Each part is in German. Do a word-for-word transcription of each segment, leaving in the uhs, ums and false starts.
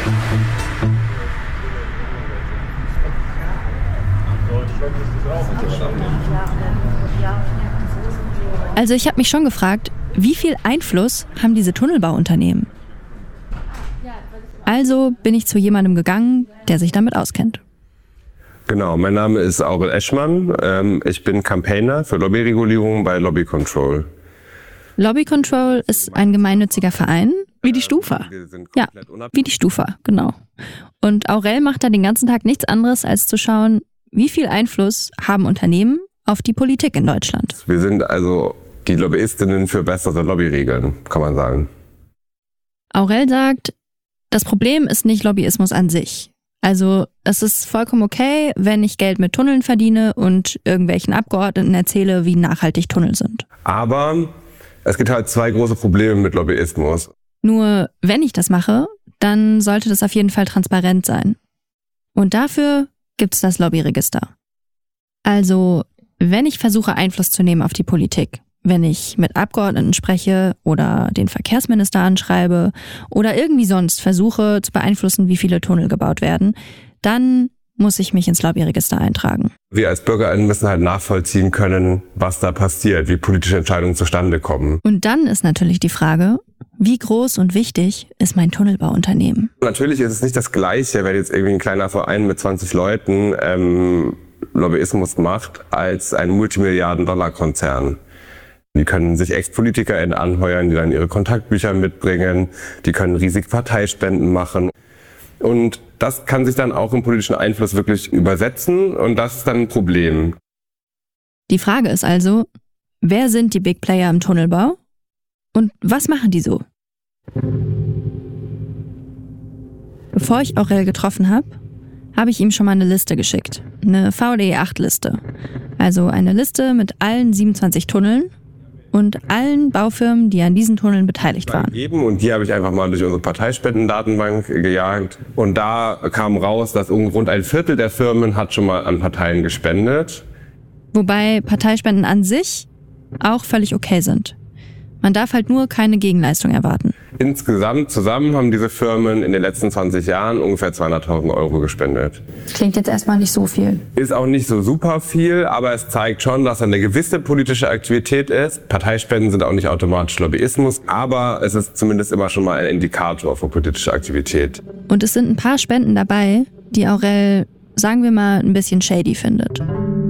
Also ich habe mich schon gefragt, wie viel Einfluss haben diese Tunnelbauunternehmen? Also bin ich zu jemandem gegangen, der sich damit auskennt. Genau, mein Name ist Aurel Eschmann. Ich bin Campaigner für Lobbyregulierung bei Lobby Control. Lobby Control ist ein gemeinnütziger Verein, wie die Stufa. Ja, wie die Stufa, genau. Und Aurel macht da den ganzen Tag nichts anderes, als zu schauen, wie viel Einfluss haben Unternehmen auf die Politik in Deutschland. Wir sind also die Lobbyistinnen für bessere Lobbyregeln, kann man sagen. Aurel sagt, das Problem ist nicht Lobbyismus an sich. Also es ist vollkommen okay, wenn ich Geld mit Tunneln verdiene und irgendwelchen Abgeordneten erzähle, wie nachhaltig Tunnel sind. Aber es gibt halt zwei große Probleme mit Lobbyismus. Nur wenn ich das mache, dann sollte das auf jeden Fall transparent sein. Und dafür gibt es das Lobbyregister. Also wenn ich versuche, Einfluss zu nehmen auf die Politik, wenn ich mit Abgeordneten spreche oder den Verkehrsminister anschreibe oder irgendwie sonst versuche zu beeinflussen, wie viele Tunnel gebaut werden, dann muss ich mich ins Lobbyregister eintragen. Wir als BürgerInnen müssen halt nachvollziehen können, was da passiert, wie politische Entscheidungen zustande kommen. Und dann ist natürlich die Frage, wie groß und wichtig ist mein Tunnelbauunternehmen? Natürlich ist es nicht das Gleiche, wenn jetzt irgendwie ein kleiner Verein mit zwanzig Leuten ähm, Lobbyismus macht, als ein Multimilliarden-Dollar-Konzern. Die können sich Ex-PolitikerInnen anheuern, die dann ihre Kontaktbücher mitbringen, die können riesig Parteispenden machen. Und das kann sich dann auch im politischen Einfluss wirklich übersetzen und das ist dann ein Problem. Die Frage ist also, wer sind die Big Player im Tunnelbau und was machen die so? Bevor ich Aurel getroffen habe, habe ich ihm schon mal eine Liste geschickt. Eine V D E acht Liste. Also eine Liste mit allen siebenundzwanzig Tunneln und allen Baufirmen, die an diesen Tunneln beteiligt waren. Und die habe ich einfach mal durch unsere Parteispendendatenbank gejagt. Und da kam raus, dass rund ein Viertel der Firmen hat schon mal an Parteien gespendet. Wobei Parteispenden an sich auch völlig okay sind. Man darf halt nur keine Gegenleistung erwarten. Insgesamt zusammen haben diese Firmen in den letzten zwanzig Jahren ungefähr zweihunderttausend Euro gespendet. Klingt jetzt erstmal nicht so viel. Ist auch nicht so super viel, aber es zeigt schon, dass eine gewisse politische Aktivität ist. Parteispenden sind auch nicht automatisch Lobbyismus, aber es ist zumindest immer schon mal ein Indikator für politische Aktivität. Und es sind ein paar Spenden dabei, die Aurel, sagen wir mal, ein bisschen shady findet.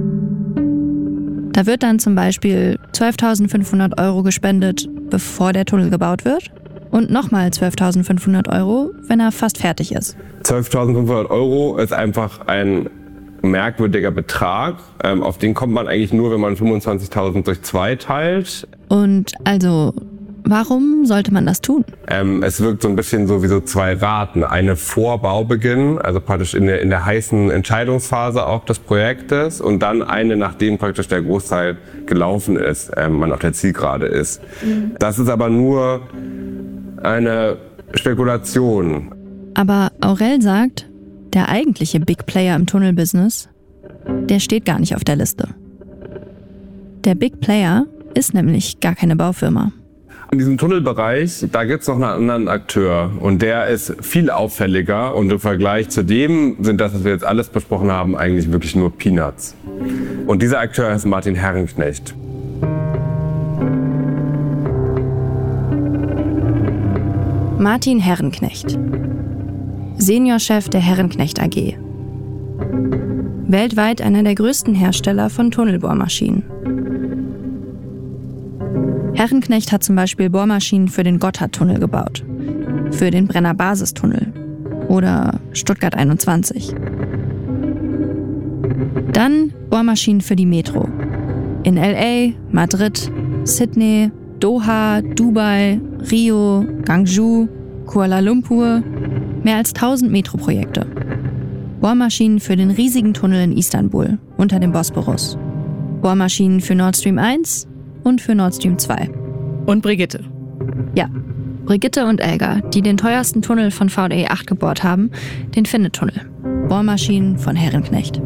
Da wird dann zum Beispiel zwölftausendfünfhundert Euro gespendet, bevor der Tunnel gebaut wird. Und nochmal zwölftausendfünfhundert Euro, wenn er fast fertig ist. zwölftausendfünfhundert Euro ist einfach ein merkwürdiger Betrag. Ähm, auf den kommt man eigentlich nur, wenn man fünfundzwanzigtausend durch zwei teilt. Und also, warum sollte man das tun? Ähm, es wirkt so ein bisschen so wie so zwei Raten. Eine vor Baubeginn, also praktisch in der, in der heißen Entscheidungsphase auch des Projektes und dann eine, nachdem praktisch der Großteil gelaufen ist, ähm, man auf der Zielgerade ist. Mhm. Das ist aber nur eine Spekulation. Aber Aurel sagt, der eigentliche Big Player im Tunnelbusiness, der steht gar nicht auf der Liste. Der Big Player ist nämlich gar keine Baufirma. In diesem Tunnelbereich, da gibt's noch einen anderen Akteur und der ist viel auffälliger und im Vergleich zu dem sind das, was wir jetzt alles besprochen haben, eigentlich wirklich nur Peanuts. Und dieser Akteur ist Martin Herrenknecht. Martin Herrenknecht, Seniorchef der Herrenknecht A G. Weltweit einer der größten Hersteller von Tunnelbohrmaschinen. Herrenknecht hat zum Beispiel Bohrmaschinen für den Gotthardtunnel gebaut, für den Brenner Basistunnel oder Stuttgart einundzwanzig. Dann Bohrmaschinen für die Metro. In L A, Madrid, Sydney, Doha, Dubai, Rio, Gwangju, Kuala Lumpur, mehr als tausend Metroprojekte. Bohrmaschinen für den riesigen Tunnel in Istanbul unter dem Bosporus. Bohrmaschinen für Nord Stream eins und für Nord Stream zwei. Und Brigitte. Ja, Brigitte und Elga, die den teuersten Tunnel von V D E acht gebohrt haben, den Finne-Tunnel. Bohrmaschinen von Herrenknecht.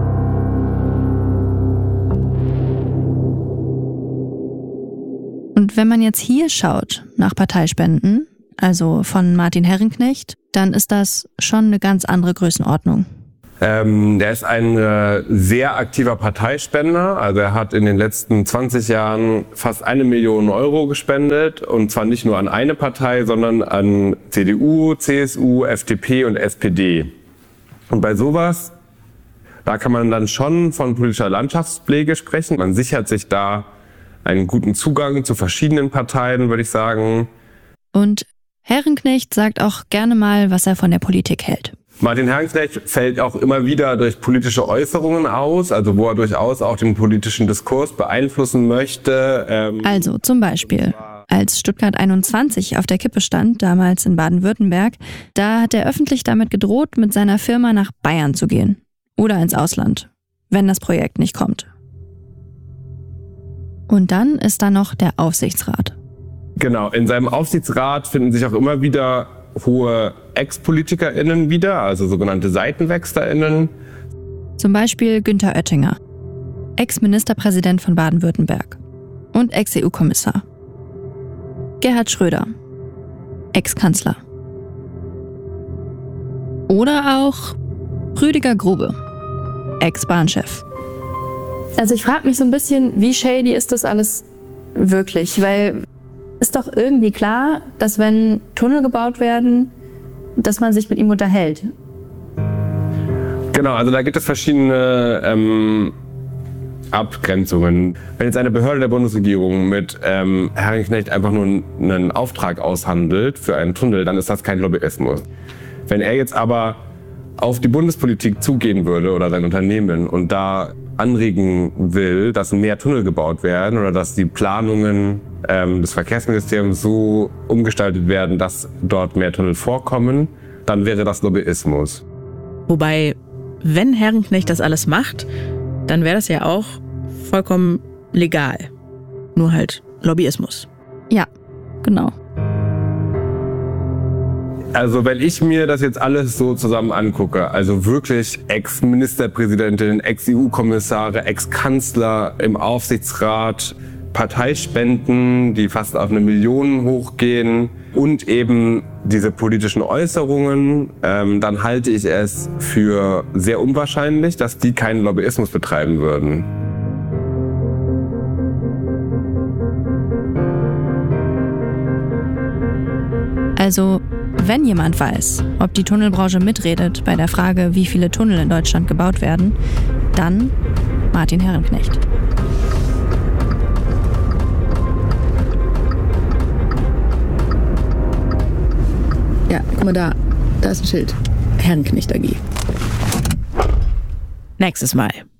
Und wenn man jetzt hier schaut nach Parteispenden, also von Martin Herrenknecht, dann ist das schon eine ganz andere Größenordnung. Ähm, der ist ein äh, sehr aktiver Parteispender. Also er hat in den letzten zwanzig Jahren fast eine Million Euro gespendet. Und zwar nicht nur an eine Partei, sondern an C D U, C S U, F D P und S P D. Und bei sowas, da kann man dann schon von politischer Landschaftspflege sprechen. Man sichert sich da einen guten Zugang zu verschiedenen Parteien, würde ich sagen. Und Herrenknecht sagt auch gerne mal, was er von der Politik hält. Martin Herrenknecht fällt auch immer wieder durch politische Äußerungen aus, also wo er durchaus auch den politischen Diskurs beeinflussen möchte. Ähm also zum Beispiel, als Stuttgart einundzwanzig auf der Kippe stand, damals in Baden-Württemberg, da hat er öffentlich damit gedroht, mit seiner Firma nach Bayern zu gehen. Oder ins Ausland, wenn das Projekt nicht kommt. Und dann ist da noch der Aufsichtsrat. Genau, in seinem Aufsichtsrat finden sich auch immer wieder hohe Ex-PolitikerInnen wieder, also sogenannte SeitenwechslerInnen. Zum Beispiel Günther Oettinger, Ex-Ministerpräsident von Baden-Württemberg und Ex-E U-Kommissar. Gerhard Schröder, Ex-Kanzler. Oder auch Rüdiger Grube, Ex-Bahnchef. Also ich frage mich so ein bisschen, wie shady ist das alles wirklich? Weil ist doch irgendwie klar, dass wenn Tunnel gebaut werden, dass man sich mit ihm unterhält. Genau, also da gibt es verschiedene ähm, Abgrenzungen. Wenn jetzt eine Behörde der Bundesregierung mit ähm, Herrenknecht einfach nur einen Auftrag aushandelt für einen Tunnel, dann ist das kein Lobbyismus. Wenn er jetzt aber auf die Bundespolitik zugehen würde oder sein Unternehmen und da anregen will, dass mehr Tunnel gebaut werden oder dass die Planungen ähm, des Verkehrsministeriums so umgestaltet werden, dass dort mehr Tunnel vorkommen, dann wäre das Lobbyismus. Wobei, wenn Herrenknecht das alles macht, dann wäre das ja auch vollkommen legal. Nur halt Lobbyismus. Ja, genau. Also wenn ich mir das jetzt alles so zusammen angucke, also wirklich Ex-Ministerpräsidentin, Ex-E U-Kommissare, Ex-Kanzler im Aufsichtsrat, Parteispenden, die fast auf eine Million hochgehen und eben diese politischen Äußerungen, ähm, dann halte ich es für sehr unwahrscheinlich, dass die keinen Lobbyismus betreiben würden. Also, wenn jemand weiß, ob die Tunnelbranche mitredet bei der Frage, wie viele Tunnel in Deutschland gebaut werden, dann Martin Herrenknecht. Ja, guck mal da, da ist ein Schild. Herrenknecht A G. Nächstes Mal.